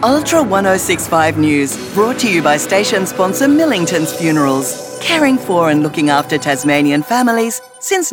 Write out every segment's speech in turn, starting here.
Ultra 1065 News, brought to you by station sponsor Millington's Funerals, caring for and looking after Tasmanian families since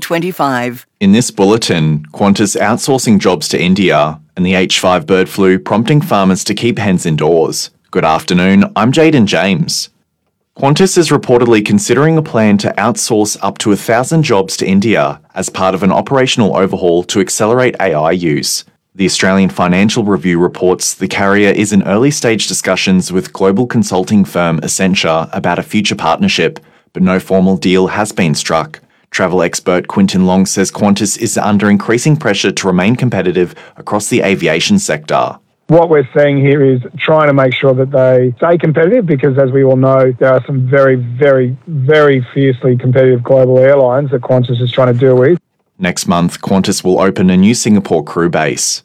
1925. In this bulletin, Qantas outsourcing jobs to India and the H5 bird flu prompting farmers to keep hens indoors. Good afternoon, I'm Jaden James. Qantas is reportedly considering a plan to outsource up to 1,000 jobs to India as part of an operational overhaul to accelerate AI use. The Australian Financial Review reports the carrier is in early stage discussions with global consulting firm Accenture about a future partnership, but no formal deal has been struck. Travel expert Quinton Long says Qantas is under increasing pressure to remain competitive across the aviation sector. What we're seeing here is trying to make sure that they stay competitive because, as we all know, there are some very, very, very fiercely competitive global airlines that Qantas is trying to deal with. Next month, Qantas will open a new Singapore crew base.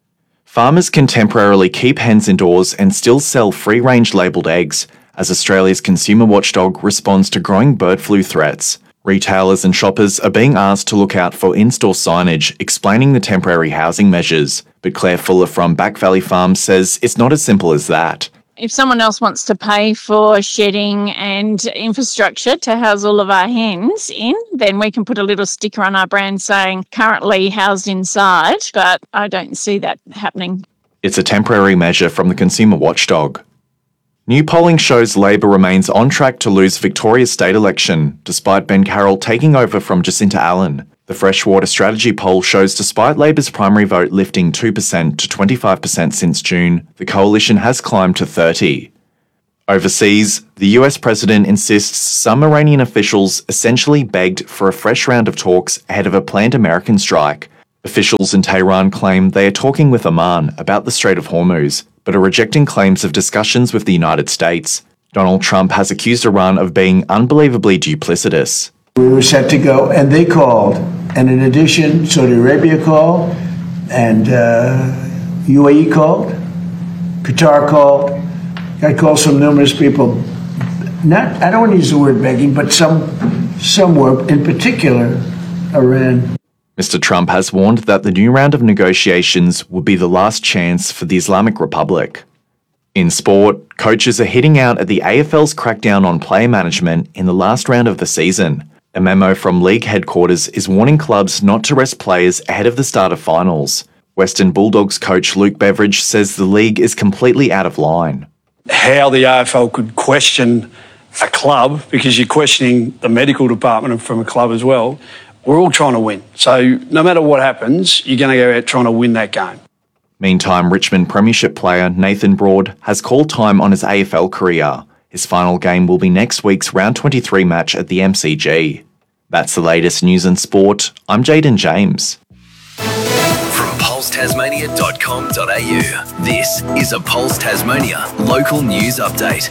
Farmers can temporarily keep hens indoors and still sell free-range labelled eggs as Australia's consumer watchdog responds to growing bird flu threats. Retailers and shoppers are being asked to look out for in-store signage explaining the temporary housing measures, but Claire Fuller from Back Valley Farm says it's not as simple as that. If someone else wants to pay for shedding and infrastructure to house all of our hens in, then we can put a little sticker on our brand saying currently housed inside, but I don't see that happening. It's a temporary measure from the consumer watchdog. New polling shows Labor remains on track to lose Victoria's state election, despite Ben Carroll taking over from Jacinta Allen. The Freshwater Strategy poll shows despite Labor's primary vote lifting 2% to 25% since June, the coalition has climbed to 30%. Overseas, the US president insists some Iranian officials essentially begged for a fresh round of talks ahead of a planned American strike. Officials in Tehran claim they are talking with Oman about the Strait of Hormuz, but are rejecting claims of discussions with the United States. Donald Trump has accused Iran of being unbelievably duplicitous. We were set to go, and they called. And in addition, Saudi Arabia called, and UAE called, Qatar called. I called some numerous people. I don't want to use the word begging, but some were, in particular, Iran. Mr. Trump has warned that the new round of negotiations will be the last chance for the Islamic Republic. In sport, coaches are hitting out at the AFL's crackdown on player management in the last round of the season. A memo from league headquarters is warning clubs not to rest players ahead of the start of finals. Western Bulldogs coach Luke Beveridge says the league is completely out of line. How the AFL could question a club, because you're questioning the medical department from a club as well, we're all trying to win. So no matter what happens, you're going to go out trying to win that game. Meantime, Richmond Premiership player Nathan Broad has called time on his AFL career. His final game will be next week's Round 23 match at the MCG. That's the latest news and sport. I'm Jaden James. From pulsetasmania.com.au, this is a Pulse Tasmania local news update.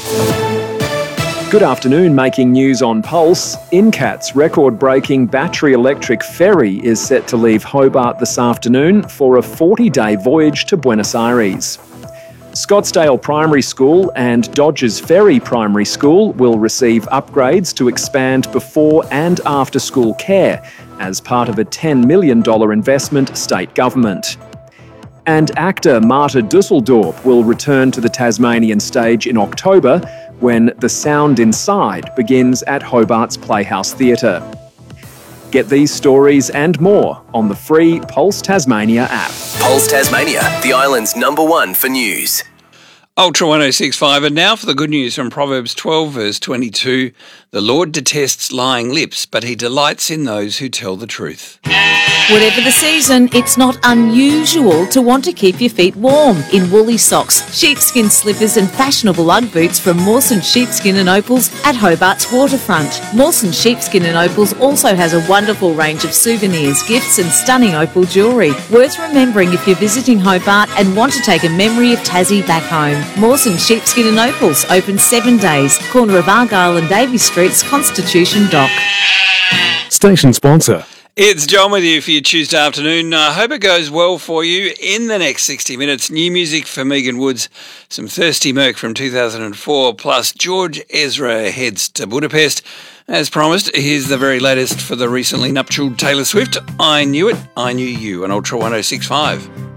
Good afternoon, making news on Pulse. Incat's record-breaking battery electric ferry is set to leave Hobart this afternoon for a 40-day voyage to Buenos Aires. Scottsdale Primary School and Dodgers Ferry Primary School will receive upgrades to expand before and after school care as part of a $10 million investment state government. And actor Marta Dusseldorp will return to the Tasmanian stage in October when The Sound Inside begins at Hobart's Playhouse Theatre. Get these stories and more on the free Pulse Tasmania app. Pulse Tasmania, the island's #1 for news. Ultra 1065, and now for the good news from Proverbs 12 verse 22. The Lord detests lying lips, but he delights in those who tell the truth. Whatever the season, it's not unusual to want to keep your feet warm in woolly socks, sheepskin slippers and fashionable Ugg boots from Mawson Sheepskin and Opals at Hobart's waterfront. Mawson Sheepskin and Opals also has a wonderful range of souvenirs, gifts and stunning opal jewellery. Worth remembering if you're visiting Hobart and want to take a memory of Tassie back home. Mawson Sheepskin and Opals, open 7 days, corner of Argyle and Davy Streets, Constitution Dock. Station sponsor. It's John with you for your Tuesday afternoon. I hope it goes well for you in the next 60 minutes. New music for Megan Woods, some Thirsty Merc from 2004, plus George Ezra heads to Budapest. As promised, here's the very latest for the recently nuptial Taylor Swift. I Knew It, I Knew You on Ultra 1065.